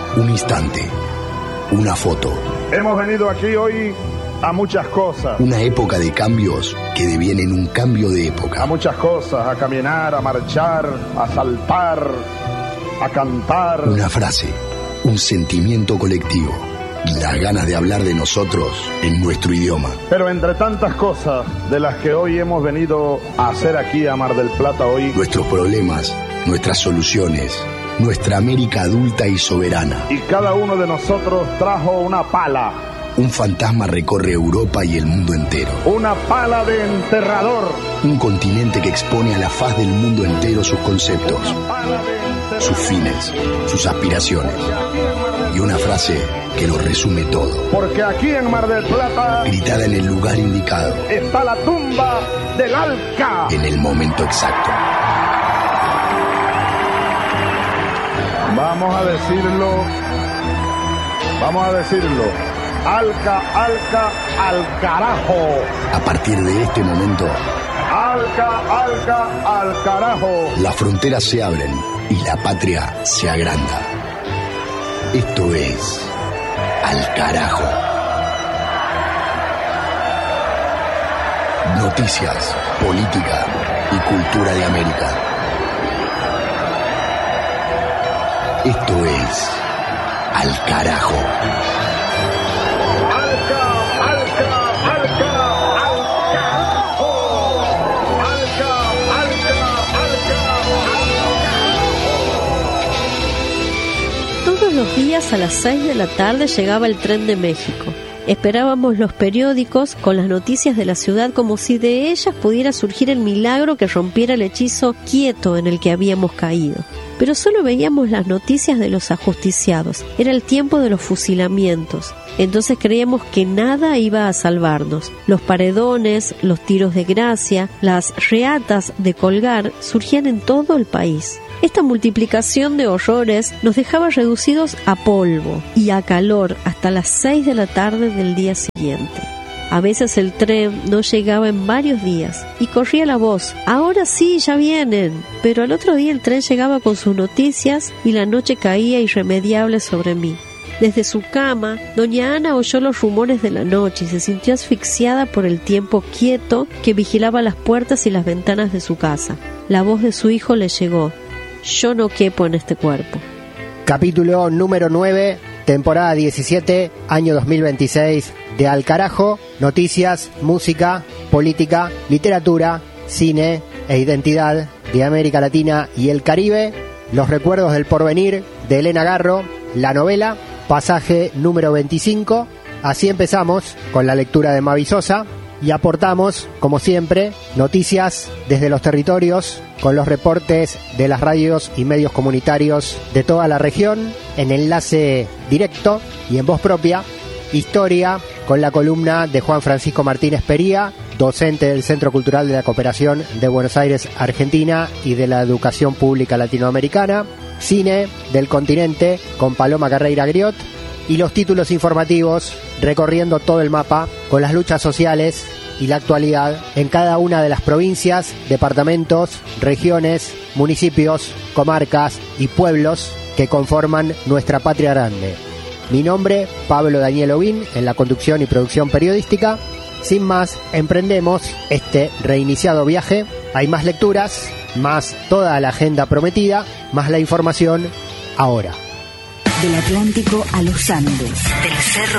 Un instante, una foto. Hemos venido aquí hoy a muchas cosas. Una época de cambios que devienen un cambio de época. A muchas cosas, a caminar, a marchar, a saltar, a cantar. Una frase, un sentimiento colectivo y las ganas de hablar de nosotros en nuestro idioma. Pero entre tantas cosas de las que hoy hemos venido a hacer aquí a Mar del Plata hoy, nuestros problemas, nuestras soluciones, nuestra América adulta y soberana. Y cada uno de nosotros trajo una pala. Un fantasma recorre Europa y el mundo entero. Una pala de enterrador. Un continente que expone a la faz del mundo entero sus conceptos, sus fines, sus aspiraciones. Y una frase que lo resume todo. Porque aquí en Mar del Plata, gritada en el lugar indicado, está la tumba del Alca. En el momento exacto. Vamos a decirlo. Alca, Alca, al carajo. A partir de este momento, Alca, Alca, al carajo. Las fronteras se abren y la patria se agranda. Esto es Al Carajo. Noticias, política y cultura de América. Esto es Al Carajo. Todos los días a las 6 de la tarde llegaba el tren de México. Esperábamos los periódicos con las noticias de la ciudad como si de ellas pudiera surgir el milagro que rompiera el hechizo quieto en el que habíamos caído. Pero solo veíamos las noticias de los ajusticiados. Era el tiempo de los fusilamientos. Entonces creíamos que nada iba a salvarnos. Los paredones, los tiros de gracia, las reatas de colgar surgían en todo el país. Esta multiplicación de horrores nos dejaba reducidos a polvo y a calor hasta las 6 de la tarde del día siguiente. A veces el tren no llegaba en varios días y corría la voz: ahora sí, ya vienen. Pero al otro día el tren llegaba con sus noticias y la noche caía irremediable sobre mí. Desde su cama, doña Ana oyó los rumores de la noche y se sintió asfixiada por el tiempo quieto que vigilaba las puertas y las ventanas de su casa. La voz de su hijo le llegó: yo no quepo en este cuerpo. Capítulo número 9, temporada 17, año 2026, de Al Carajo, noticias, música, política, literatura, cine e identidad de América Latina y el Caribe, los recuerdos del porvenir de Elena Garro, la novela, pasaje número 25. Así empezamos con la lectura de Mavi Sosa y aportamos, como siempre, noticias desde los territorios con los reportes de las radios y medios comunitarios de toda la región, en enlace directo y en voz propia, historia con la columna de Juan Francisco Martínez Pería, docente del Centro Cultural de la Cooperación de Buenos Aires, Argentina, y de la Educación Pública Latinoamericana, cine del continente con Paloma Carreira Griot, y los títulos informativos recorriendo todo el mapa con las luchas sociales y la actualidad en cada una de las provincias, departamentos, regiones, municipios, comarcas y pueblos que conforman nuestra patria grande. Mi nombre, Pablo Daniel Ovín, en la conducción y producción periodística. Sin más, emprendemos este reiniciado viaje. Hay más lecturas, más toda la agenda prometida, más la información ahora. Del Atlántico a los Andes, del Cerro